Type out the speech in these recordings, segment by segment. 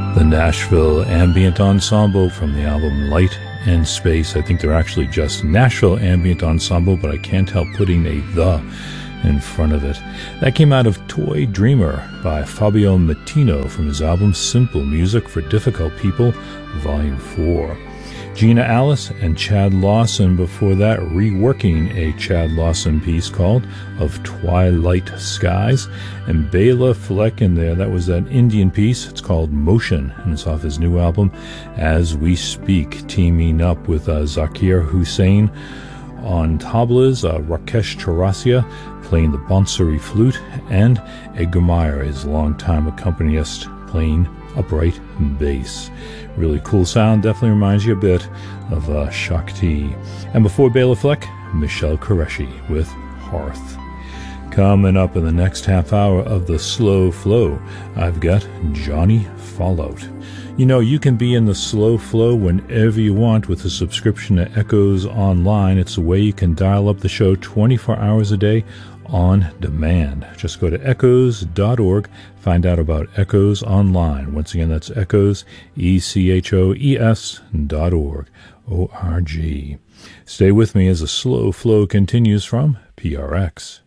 The Nashville Ambient Ensemble from the album Light and Space. I think they're actually just Nashville Ambient Ensemble, but I can't help putting a "the" in front of it. That came out of Toy Dreamer by Fabio Mattino from his album Simple Music for Difficult People, Volume 4. Gina Alice and Chad Lawson before that, reworking a Chad Lawson piece called Of Twilight Skies. And Bela Fleck in there, that was that Indian piece. It's called Motion, and it's off his new album As We Speak, teaming up with Zakir Hussain on tablas, Rakesh Chaurasia playing the Bansuri flute, and Edgar Meyer, his longtime accompanist, playing upright bass. Really cool sound, definitely reminds you a bit of Shakti. And before Bela Fleck, Michelle Qureshi with Hearth. Coming up in the next half hour of the Slow Flow, I've got Johnny Fallout. You know, you can be in the Slow Flow whenever you want with a subscription to Echoes Online. It's a way you can dial up the show 24 hours a day on demand. Just go to echoes.org, find out about Echoes Online. Once again, that's Echoes, ECHOES.org, O-R-G. Stay with me as the Slow Flow continues from PRX.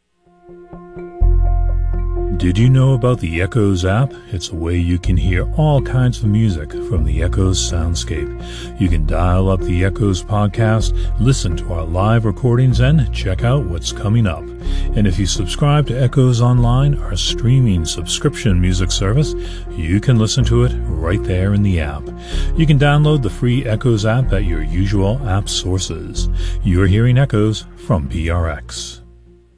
Did you know about the Echoes app? It's a way you can hear all kinds of music from the Echoes soundscape. You can dial up the Echoes podcast, listen to our live recordings, and check out what's coming up. And if you subscribe to Echoes Online, our streaming subscription music service, you can listen to it right there in the app. You can download the free Echoes app at your usual app sources. You're hearing Echoes from PRX.